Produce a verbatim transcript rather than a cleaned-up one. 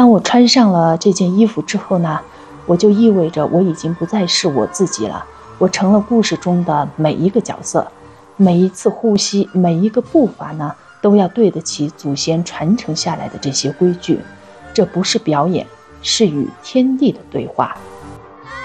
当我穿上了这件衣服之后呢，我就意味着我已经不再是我自己了，我成了故事中的每一个角色，每一次呼吸，每一个步伐呢，都要对得起祖先传承下来的这些规矩。这不是表演，是与天地的对话。